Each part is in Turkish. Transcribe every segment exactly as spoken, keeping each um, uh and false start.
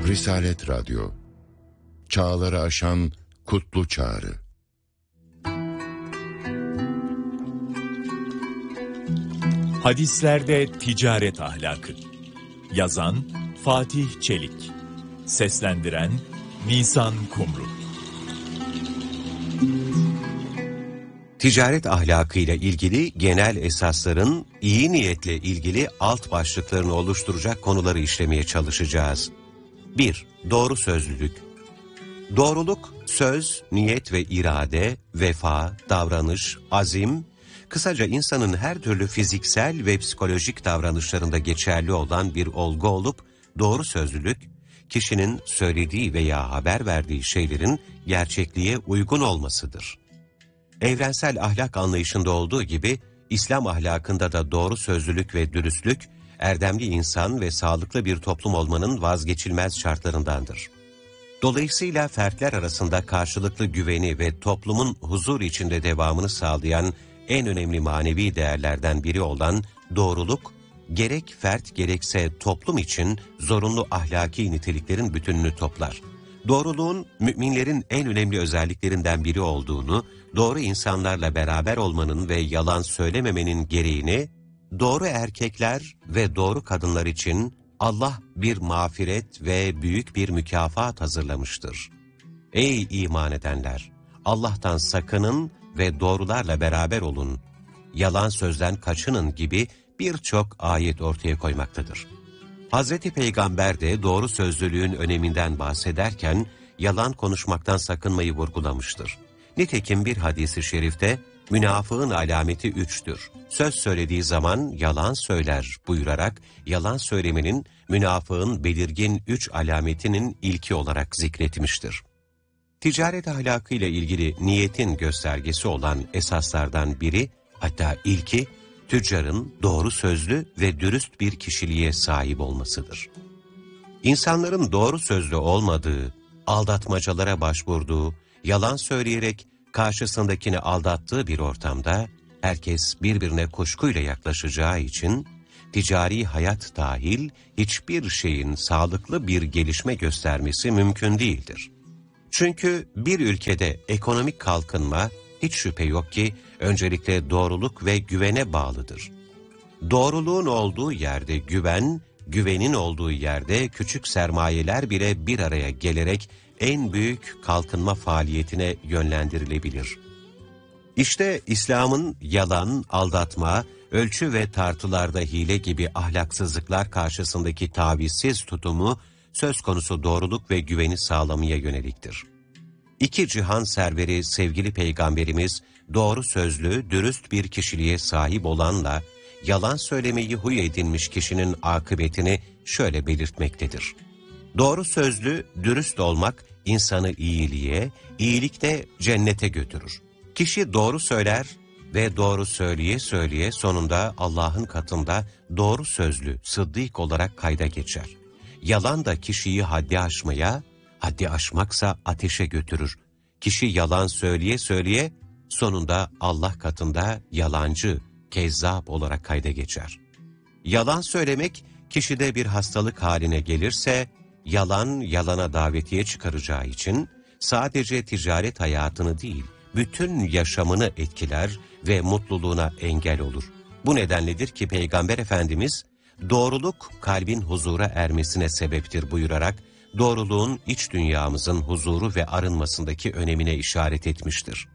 Risalet Radyo, çağları aşan kutlu çağrı. Hadislerde ticaret ahlakı. Yazan Fatih Çelik. Seslendiren Nisan Kumru. Ticaret ahlakıyla ilgili genel esasların iyi niyetle ilgili alt başlıklarını oluşturacak konuları işlemeye çalışacağız. bir. Doğru sözlülük. Doğruluk, söz, niyet ve irade, vefa, davranış, azim, kısaca insanın her türlü fiziksel ve psikolojik davranışlarında geçerli olan bir olgu olup, doğru sözlülük, kişinin söylediği veya haber verdiği şeylerin gerçekliğe uygun olmasıdır. Evrensel ahlak anlayışında olduğu gibi, İslam ahlakında da doğru sözlülük ve dürüstlük, erdemli insan ve sağlıklı bir toplum olmanın vazgeçilmez şartlarındandır. Dolayısıyla fertler arasında karşılıklı güveni ve toplumun huzur içinde devamını sağlayan en önemli manevi değerlerden biri olan doğruluk, gerek fert gerekse toplum için zorunlu ahlaki niteliklerin bütününü toplar. Doğruluğun müminlerin en önemli özelliklerinden biri olduğunu, doğru insanlarla beraber olmanın ve yalan söylememenin gereğini, doğru erkekler ve doğru kadınlar için Allah bir mağfiret ve büyük bir mükafat hazırlamıştır. Ey iman edenler! Allah'tan sakının ve doğrularla beraber olun. Yalan sözden kaçının gibi birçok ayet ortaya koymaktadır. Hazreti Peygamber de doğru sözlülüğün öneminden bahsederken yalan konuşmaktan sakınmayı vurgulamıştır. Nitekim bir hadis-i şerifte münafığın alameti üçtür. Söz söylediği zaman yalan söyler buyurarak yalan söylemenin münafığın belirgin üç alametinin ilki olarak zikretmiştir. Ticaret ahlakıyla ilgili niyetin göstergesi olan esaslardan biri, hatta ilki, tüccarın doğru sözlü ve dürüst bir kişiliğe sahip olmasıdır. İnsanların doğru sözlü olmadığı, aldatmacalara başvurduğu, yalan söyleyerek karşısındakini aldattığı bir ortamda herkes birbirine kuşkuyla yaklaşacağı için ticari hayat dahil hiçbir şeyin sağlıklı bir gelişme göstermesi mümkün değildir. Çünkü bir ülkede ekonomik kalkınma hiç şüphe yok ki öncelikle doğruluk ve güvene bağlıdır. Doğruluğun olduğu yerde güven, güvenin olduğu yerde küçük sermayeler bile bir araya gelerek en büyük kalkınma faaliyetine yönlendirilebilir. İşte İslam'ın yalan, aldatma, ölçü ve tartılarda hile gibi ahlaksızlıklar karşısındaki tavizsiz tutumu söz konusu doğruluk ve güveni sağlamaya yöneliktir. İki cihan serveri sevgili Peygamberimiz doğru sözlü, dürüst bir kişiliğe sahip olanla yalan söylemeyi huy edinmiş kişinin akıbetini şöyle belirtmektedir. Doğru sözlü, dürüst olmak insanı iyiliğe, iyilikte cennete götürür. Kişi doğru söyler ve doğru söyleye söyleye sonunda Allah'ın katında doğru sözlü, sıddık olarak kayda geçer. Yalan da kişiyi haddi aşmaya, haddi aşmaksa ateşe götürür. Kişi yalan söyleye söyleye sonunda Allah katında yalancı, kezzap olarak kayda geçer. Yalan söylemek kişide bir hastalık haline gelirse, yalan yalana davetiye çıkaracağı için sadece ticaret hayatını değil, bütün yaşamını etkiler ve mutluluğuna engel olur. Bu nedenledir ki Peygamber Efendimiz, doğruluk kalbin huzura ermesine sebeptir buyurarak, doğruluğun iç dünyamızın huzuru ve arınmasındaki önemine işaret etmiştir.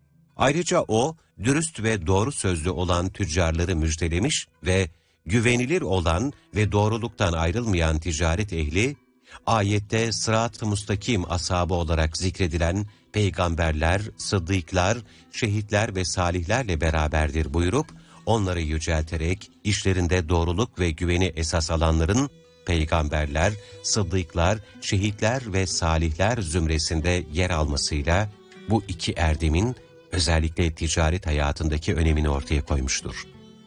Ayrıca o, dürüst ve doğru sözlü olan tüccarları müjdelemiş ve güvenilir olan ve doğruluktan ayrılmayan ticaret ehli, ayette sırat-ı mustakim ashabı olarak zikredilen peygamberler, sıddıklar, şehitler ve salihlerle beraberdir buyurup, onları yücelterek işlerinde doğruluk ve güveni esas alanların peygamberler, sıddıklar, şehitler ve salihler zümresinde yer almasıyla bu iki erdemin özellikle ticaret hayatındaki önemini ortaya koymuştur.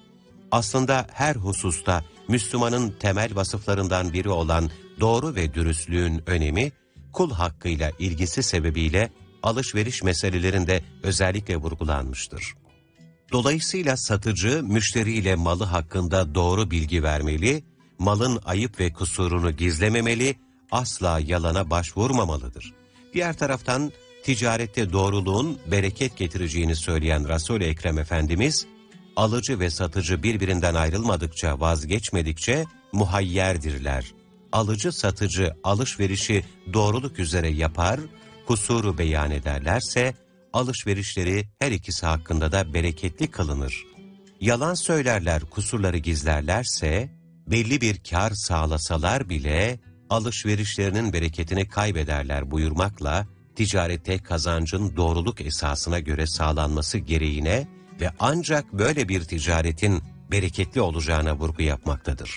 Aslında her hususta Müslümanın temel vasıflarından biri olan doğru ve dürüstlüğün önemi, kul hakkıyla ilgisi sebebiyle alışveriş meselelerinde özellikle vurgulanmıştır. Dolayısıyla satıcı, müşteriyle malı hakkında doğru bilgi vermeli, malın ayıp ve kusurunu gizlememeli, asla yalana başvurmamalıdır. Diğer taraftan ticarette doğruluğun bereket getireceğini söyleyen Resul-i Ekrem Efendimiz, alıcı ve satıcı birbirinden ayrılmadıkça, vazgeçmedikçe muhayyerdirler. Alıcı satıcı alışverişi doğruluk üzere yapar, kusuru beyan ederlerse, alışverişleri her ikisi hakkında da bereketli kılınır. Yalan söylerler, kusurları gizlerlerse, belli bir kar sağlasalar bile alışverişlerinin bereketini kaybederler buyurmakla, ticarette kazancın doğruluk esasına göre sağlanması gereğine ve ancak böyle bir ticaretin bereketli olacağına vurgu yapmaktadır.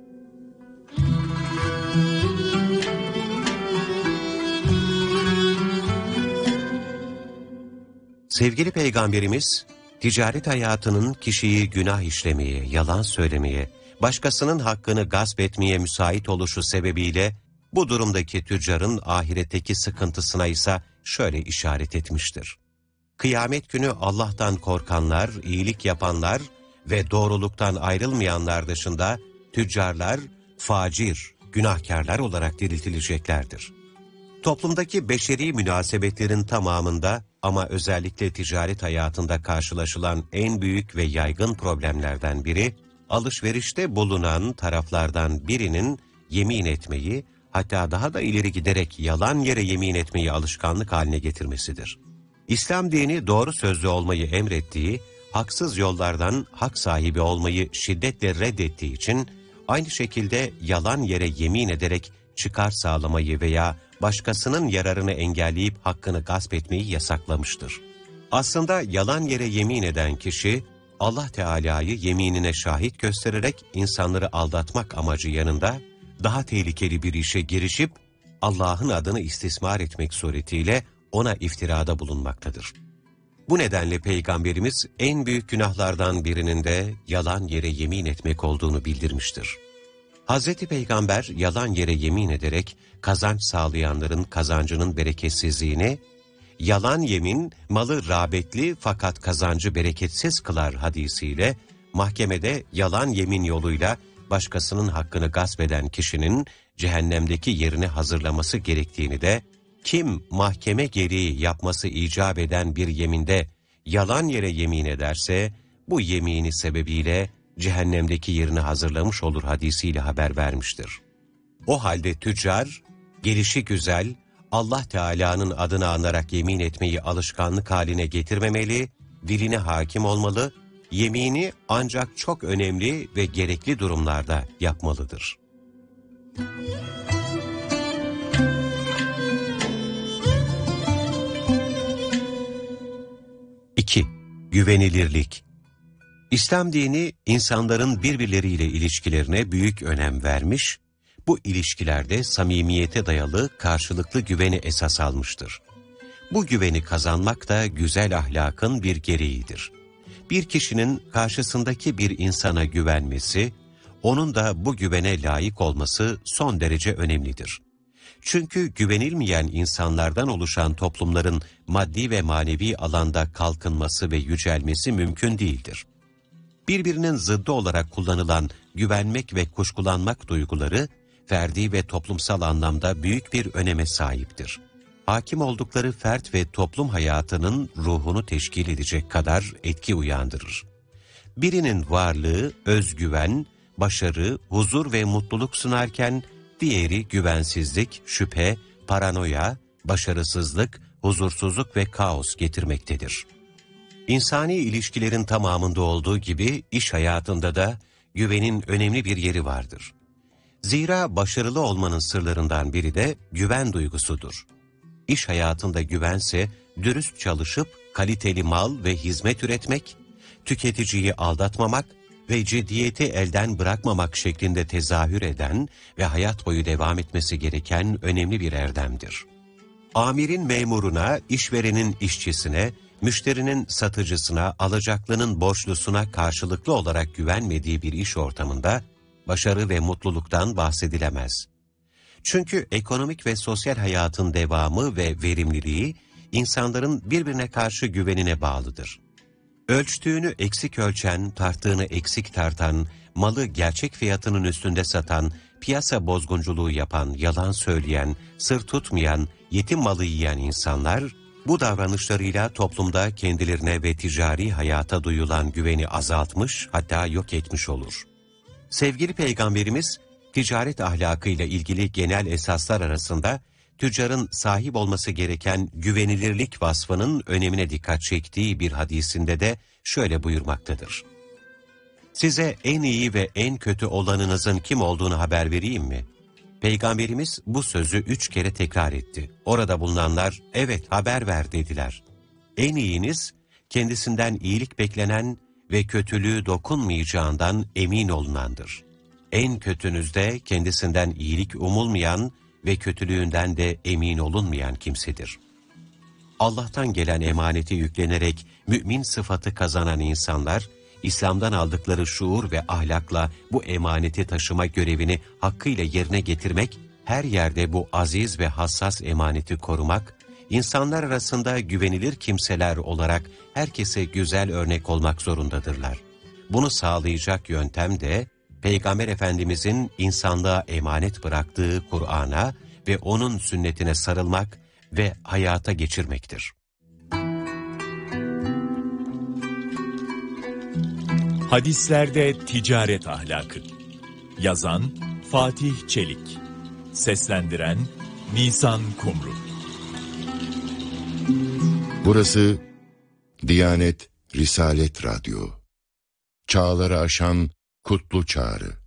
Sevgili Peygamberimiz, ticaret hayatının kişiyi günah işlemeye, yalan söylemeye, başkasının hakkını gasp etmeye müsait oluşu sebebiyle bu durumdaki tüccarın ahiretteki sıkıntısına ise şöyle işaret etmiştir. Kıyamet günü Allah'tan korkanlar, iyilik yapanlar ve doğruluktan ayrılmayanlar dışında tüccarlar, facir, günahkarlar olarak diriltileceklerdir. Toplumdaki beşeri münasebetlerin tamamında ama özellikle ticaret hayatında karşılaşılan en büyük ve yaygın problemlerden biri, alışverişte bulunan taraflardan birinin yemin etmeyi, hatta daha da ileri giderek yalan yere yemin etmeyi alışkanlık haline getirmesidir. İslam dini doğru sözlü olmayı emrettiği, haksız yollardan hak sahibi olmayı şiddetle reddettiği için, aynı şekilde yalan yere yemin ederek çıkar sağlamayı veya başkasının yararını engelleyip hakkını gasp etmeyi yasaklamıştır. Aslında yalan yere yemin eden kişi, Allah Teala'yı yeminine şahit göstererek insanları aldatmak amacı yanında, daha tehlikeli bir işe girişip, Allah'ın adını istismar etmek suretiyle ona iftirada bulunmaktadır. Bu nedenle Peygamberimiz en büyük günahlardan birinin de yalan yere yemin etmek olduğunu bildirmiştir. Hazreti Peygamber yalan yere yemin ederek kazanç sağlayanların kazancının bereketsizliğini, yalan yemin malı rağbetli fakat kazancı bereketsiz kılar hadisiyle, mahkemede yalan yemin yoluyla başkasının hakkını gasp eden kişinin cehennemdeki yerini hazırlaması gerektiğini de, kim mahkeme gereği yapması icap eden bir yeminde yalan yere yemin ederse, bu yemini sebebiyle cehennemdeki yerini hazırlamış olur hadisiyle haber vermiştir. O halde tüccar, gelişi güzel, Allah Teala'nın adını anarak yemin etmeyi alışkanlık haline getirmemeli, diline hakim olmalı, yemini ancak çok önemli ve gerekli durumlarda yapmalıdır. İki. Güvenilirlik. İslam dini, insanların birbirleriyle ilişkilerine büyük önem vermiş, bu ilişkilerde samimiyete dayalı karşılıklı güveni esas almıştır. Bu güveni kazanmak da güzel ahlakın bir gereğidir. Bir kişinin karşısındaki bir insana güvenmesi, onun da bu güvene layık olması son derece önemlidir. Çünkü güvenilmeyen insanlardan oluşan toplumların maddi ve manevi alanda kalkınması ve yücelmesi mümkün değildir. Birbirinin zıddı olarak kullanılan güvenmek ve kuşkulanmak duyguları, ferdi ve toplumsal anlamda büyük bir öneme sahiptir. Hakim oldukları fert ve toplum hayatının ruhunu teşkil edecek kadar etki uyandırır. Birinin varlığı, özgüven, başarı, huzur ve mutluluk sunarken, diğeri güvensizlik, şüphe, paranoya, başarısızlık, huzursuzluk ve kaos getirmektedir. İnsani ilişkilerin tamamında olduğu gibi iş hayatında da güvenin önemli bir yeri vardır. Zira başarılı olmanın sırlarından biri de güven duygusudur. İş hayatında güvense dürüst çalışıp kaliteli mal ve hizmet üretmek, tüketiciyi aldatmamak ve ciddiyeti elden bırakmamak şeklinde tezahür eden ve hayat boyu devam etmesi gereken önemli bir erdemdir. Amirin memuruna, işverenin işçisine, müşterinin satıcısına, alacaklının borçlusuna karşılıklı olarak güvenmediği bir iş ortamında başarı ve mutluluktan bahsedilemez. Çünkü ekonomik ve sosyal hayatın devamı ve verimliliği insanların birbirine karşı güvenine bağlıdır. Ölçtüğünü eksik ölçen, tarttığını eksik tartan, malı gerçek fiyatının üstünde satan, piyasa bozgunculuğu yapan, yalan söyleyen, sır tutmayan, yetim malı yiyen insanlar, bu davranışlarıyla toplumda kendilerine ve ticari hayata duyulan güveni azaltmış, hatta yok etmiş olur. Sevgili Peygamberimiz, ticaret ahlakıyla ilgili genel esaslar arasında, tüccarın sahip olması gereken güvenilirlik vasfının önemine dikkat çektiği bir hadisinde de şöyle buyurmaktadır. Size en iyi ve en kötü olanınızın kim olduğunu haber vereyim mi? Peygamberimiz bu sözü üç kere tekrar etti. Orada bulunanlar, evet haber ver dediler. En iyiniz, kendisinden iyilik beklenen ve kötülüğü dokunmayacağından emin olunandır. En kötünüz de kendisinden iyilik umulmayan ve kötülüğünden de emin olunmayan kimsedir. Allah'tan gelen emaneti yüklenerek mümin sıfatı kazanan insanlar, İslam'dan aldıkları şuur ve ahlakla bu emaneti taşıma görevini hakkıyla yerine getirmek, her yerde bu aziz ve hassas emaneti korumak, insanlar arasında güvenilir kimseler olarak herkese güzel örnek olmak zorundadırlar. Bunu sağlayacak yöntem de, Peygamber Efendimizin insanlığa emanet bıraktığı Kur'an'a ve onun sünnetine sarılmak ve hayata geçirmektir. Hadislerde ticaret ahlakı. Yazan Fatih Çelik. Seslendiren Nisan Kumru. Burası Diyanet Risalet Radyo. Çağları aşan kutlu çağrı.